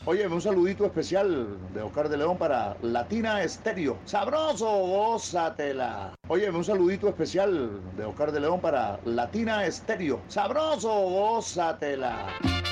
Oye, un saludito especial de Oscar de León para Latina Estéreo. Sabroso, gózatela. Oye, un saludito especial de Oscar de León para Latina Estéreo. Sabroso, gózatela.